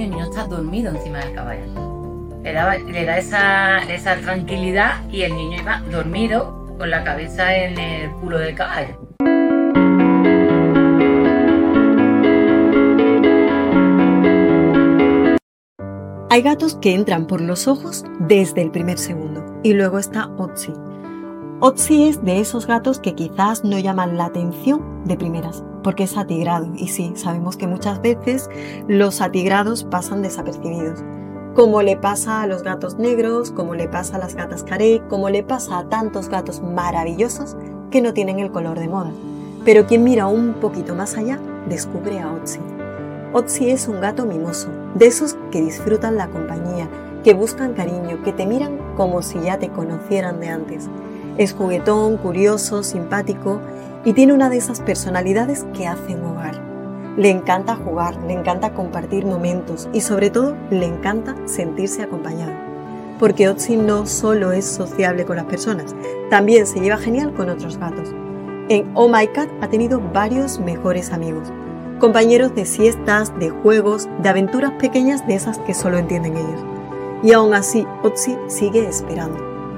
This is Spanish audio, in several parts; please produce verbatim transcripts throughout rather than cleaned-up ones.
niño, el niño está dormido encima del caballo. Le, daba, le da esa, esa tranquilidad y el niño iba dormido con la cabeza en el culo del caballo. Hay gatos que entran por los ojos desde el primer segundo. Y luego está Otzi. Otzi es de esos gatos que quizás no llaman la atención de primeras, porque es atigrado. Y sí, sabemos que muchas veces los atigrados pasan desapercibidos. Como le pasa a los gatos negros, como le pasa a las gatas carey, como le pasa a tantos gatos maravillosos que no tienen el color de moda. Pero quien mira un poquito más allá, descubre a Otzi. Otzi es un gato mimoso, de esos que disfrutan la compañía, que buscan cariño, que te miran como si ya te conocieran de antes. Es juguetón, curioso, simpático y tiene una de esas personalidades que hacen hogar. Le encanta jugar, le encanta compartir momentos y sobre todo le encanta sentirse acompañado. Porque Otzi no solo es sociable con las personas, también se lleva genial con otros gatos. En Oh My Cat ha tenido varios mejores amigos, compañeros de siestas, de juegos, de aventuras pequeñas de esas que solo entienden ellos. Y aún así, Otzi sigue esperando.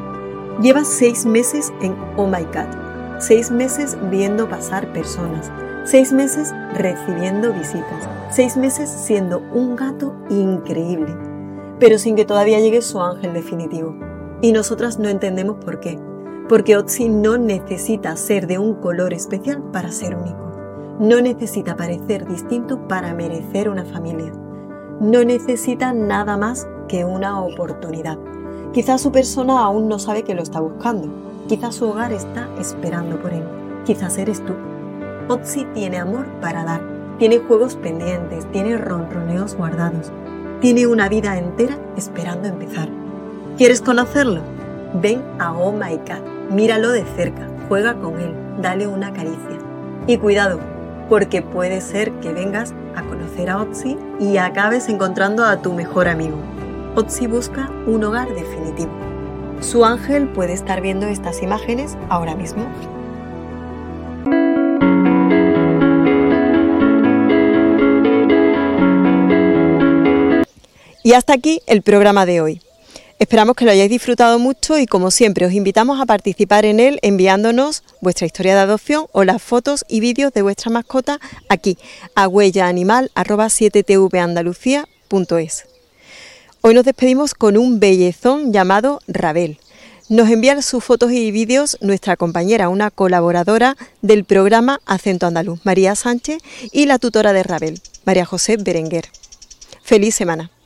Lleva seis meses en Oh My Cat, seis meses viendo pasar personas, seis meses recibiendo visitas, seis meses siendo un gato increíble, pero sin que todavía llegue su ángel definitivo. Y nosotras no entendemos por qué, porque Otzi no necesita ser de un color especial para ser único. No necesita parecer distinto para merecer una familia. No necesita nada más que una oportunidad. Quizás su persona aún no sabe que lo está buscando. Quizás su hogar está esperando por él. Quizás eres tú. Otzi tiene amor para dar. Tiene juegos pendientes. Tiene ronroneos guardados. Tiene una vida entera esperando empezar. ¿Quieres conocerlo? Ven a Oh My Cat. Míralo de cerca. Juega con él. Dale una caricia. Y cuidado, porque puede ser que vengas a conocer a Otzi y acabes encontrando a tu mejor amigo. Otzi busca un hogar definitivo. Su ángel puede estar viendo estas imágenes ahora mismo. Y hasta aquí el programa de hoy. Esperamos que lo hayáis disfrutado mucho y, como siempre, os invitamos a participar en él enviándonos vuestra historia de adopción o las fotos y vídeos de vuestra mascota aquí a huellaanimal arroba siete t v andalucía punto es. Hoy nos despedimos con un bellezón llamado Rabel. Nos envía sus fotos y vídeos nuestra compañera, una colaboradora del programa Acento Andaluz, María Sánchez, y la tutora de Rabel, María José Berenguer. ¡Feliz semana!